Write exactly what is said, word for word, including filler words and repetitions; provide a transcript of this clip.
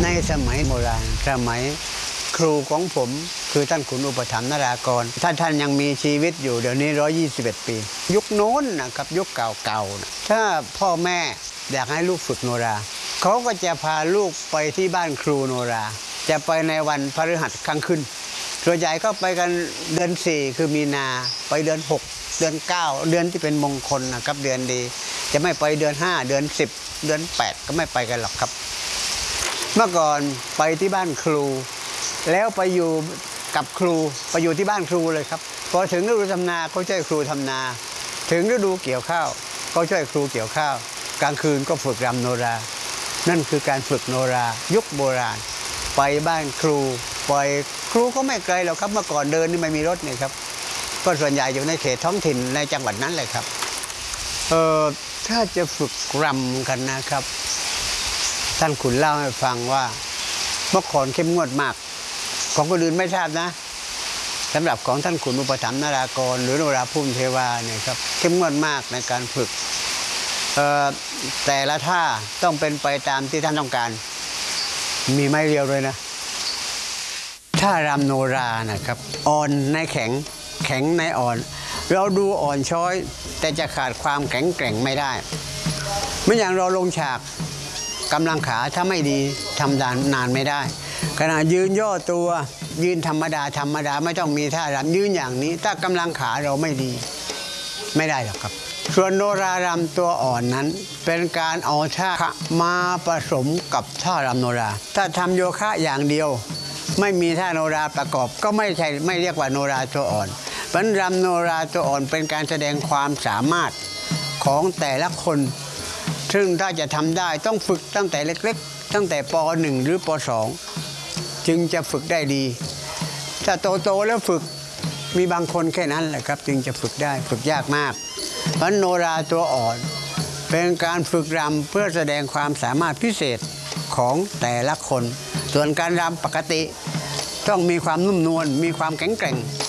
ในสมัยโบราณสมัยครูของผมคือท่านขุนอุปถัมภ์นรากรถ้าท่านยังมีชีวิตอยู่เดี๋ยวนี้หนึ่งร้อยยี่สิบเอ็ดปียุคโน้นนะครับยุคเก่าๆนะถ้าพ่อแม่อยากให้ลูกฝึกโนราเขาก็จะพาลูกไปที่บ้านครูโนราจะไปในวันพฤหัสกลางคืนส่วนใหญ่ก็ไปกันเดือนสี่คือมีนาไปเดือนหกเดือนเก้าเดือนที่เป็นมงคลนะครับเดือนดีจะไม่ไปเดือนห้าเดือนสิบเดือนแปดก็ไม่ไปกันหรอกครับเมื่อก่อนไปที่บ้านครูแล้วไปอยู่กับครูไปอยู่ที่บ้านครูเลยครับพอถึงฤดูทำนาก็ช่วยครูทำนาถึงฤดูเกี่ยวข้าวก็ช่วยครูเกี่ยวข้าวกลางคืนก็ฝึกรำโนรานั่นคือการฝึกโนรายุคโบราณไปบ้านครูไปครูก็ไม่ไกลหรอกครับเมื่อก่อนเดินนี่ไม่มีรถนี่ครับก็ส่วนใหญ่อยู่ในเขตท้องถิ่นในจังหวัดนั้นเลยครับเออถ้าจะฝึกรำกันนะครับท่านขุนเล่าให้ฟังว่าเมื่อก่อนเข้มงวดมากของคนอื่นไม่ทราบนะสำหรับของท่านขุนอุปถัมภ์นรากรหรือโนราพุ่มเทวาเนี่ยครับเข้มงวดมากในการฝึกแต่ละท่าต้องเป็นไปตามที่ท่านต้องการมีไม้เรียวเลยนะท่ารำโนรานะครับอ่อนในแข็งแข็งในอ่อนเราดูอ่อนช้อยแต่จะขาดความแข็งแกร่งไม่ได้เมื่ออย่างเราลงฉากกำลังขาถ้าไม่ดีทำนานไม่ได้ขณะยืนย่อตัวยืนธรรมดาธรรมดาไม่ต้องมีท่ารำยืนอย่างนี้ถ้ากำลังขาเราไม่ดีไม่ได้หรอกครับส่วนโนรารำตัวอ่อนนั้นเป็นการเอาท่ามาผสมกับท่ารำโนราถ้าทำโยคะอย่างเดียวไม่มีท่าโนราประกอบก็ไม่ใช่ไม่เรียกว่าโนราตัวอ่อนเพราะรำโนราตัวอ่อนเป็นการแสดงความสามารถของแต่ละคนซึ่งถ้าจะทำได้ต้องฝึกตั้งแต่เล็กๆตั้งแต่ป หนึ่ง หรือป สอง จึงจะฝึกได้ดีถ้าโตๆแล้วฝึกมีบางคนแค่นั้นแหละครับจึงจะฝึกได้ฝึกยากมากเพราะโนราตัวอ่อนเป็นการฝึกรำเพื่อแสดงความสามารถพิเศษของแต่ละคนส่วนการรำปกติต้องมีความนุ่มนวลมีความแข็งแกร่ง